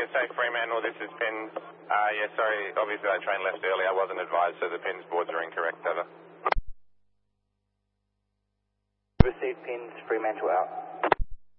USA Fremantle, this is Pins. Yeah, sorry, obviously that train left early. I wasn't advised, so the Pins boards are incorrect, over. Received Pins, Fremantle out.